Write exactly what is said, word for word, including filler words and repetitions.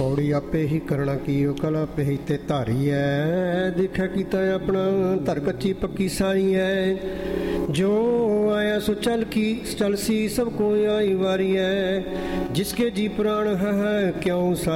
ਪੌੜੀ ਆਪੇ ਹੀ ਕਰਨਾ ਕੀਓ ਕਲ ਆਪੇ ਹੀ ਤੇ ਧਾਰੀ ਹੈ। ਦੇਖਿਆ ਕੀਤਾ ਆਪਣਾ ਧਰ ਕੱਚੀ ਪੱਕੀ ਸਾਰੀ ਹੈ। ਜੋ ਆਇਆ ਸੋ ਚਲ ਕੀ ਚਲ ਸੀ ਸਭ ਕੋ ਆਈ ਵਾਰੀ ਹੈ। ਜਿਸਕੇ ਜੀ ਪ੍ਰਾਣ ਹੈ ਕਿਉਂ